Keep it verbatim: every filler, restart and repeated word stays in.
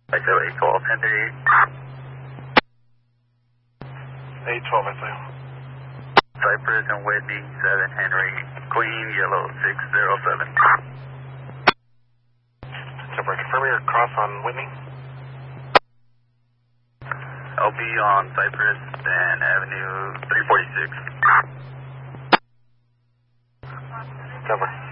Echo eight twelve, ten thirty-eight. eight twelve, Echo. Cypress and Whitney, seven Henry, Queen, Yellow, six zero seven. Temporary, confirm your cross on Whitney. I'll be on Cypress and Avenue three forty-six. Cover.